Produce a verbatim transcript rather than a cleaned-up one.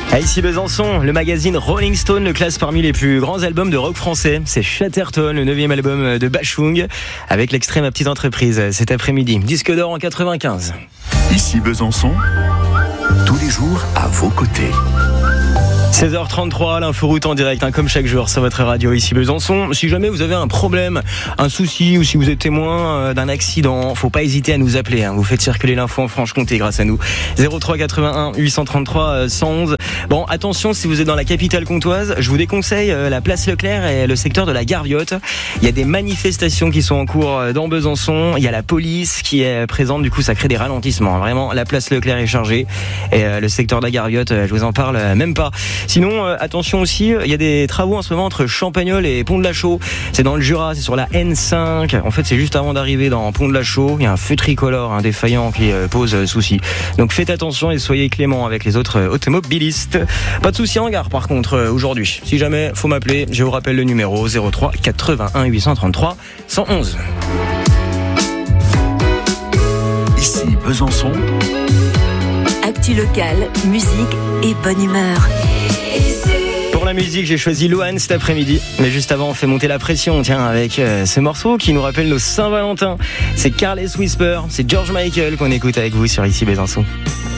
À ici Besançon, le magazine Rolling Stone le classe parmi les plus grands albums de rock français. C'est Chatterton, le neuvième album de Bashung, avec l'extrait Ma Petite Entreprise cet après-midi. Disque d'or en quatre-vingt-quinze. Ici Besançon, tous les jours à vos côtés. seize heures trente-trois, l'inforoute en direct, hein, comme chaque jour sur votre radio ici Besançon. Si jamais vous avez un problème, un souci ou si vous êtes témoin euh, d'un accident, faut pas hésiter à nous appeler. Hein. Vous faites circuler l'info en Franche-Comté grâce à nous. zéro trois quatre-vingt-un huit cent trente-trois cent onze. Bon, attention, si vous êtes dans la capitale comtoise, je vous déconseille euh, la place Leclerc et le secteur de la Garviotte. Il y a des manifestations qui sont en cours dans Besançon. Il y a la police qui est présente, du coup ça crée des ralentissements. Vraiment, la place Leclerc est chargée et euh, le secteur de la Garviotte, euh, je vous en parle euh, même pas. Sinon, euh, attention aussi, il y a des travaux en ce moment entre Champagnole et Pont-de-la-Chaux. C'est dans le Jura, c'est sur la N cinq. En fait, c'est juste avant d'arriver dans Pont-de-la-Chaux. Il y a un feu tricolore hein, défaillant qui euh, pose euh, souci. Donc faites attention et soyez clément avec les autres euh, automobilistes. Pas de souci en gare par contre euh, aujourd'hui. Si jamais, faut m'appeler. Je vous rappelle le numéro zéro trois quatre-vingt-un huit cent trente-trois cent onze. Ici Besançon. Actu locale, musique et bonne humeur. Pour la musique, j'ai choisi Lohan cet après-midi. Mais juste avant, on fait monter la pression, tiens, avec euh, ce morceau qui nous rappelle nos Saint-Valentin. C'est Careless Whisper, c'est George Michael qu'on écoute avec vous sur Ici Besançon.